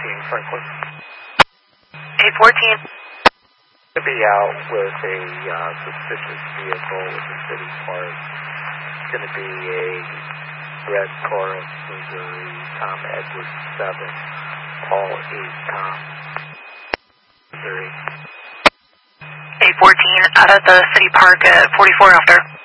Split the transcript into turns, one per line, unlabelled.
Franklin.
814.
To be out with a suspicious vehicle with the city park. It's going to be a red Taurus, Missouri, Tom Edwards 7, Paul 8, Tom, Missouri.
814 out of the city park at 44 after.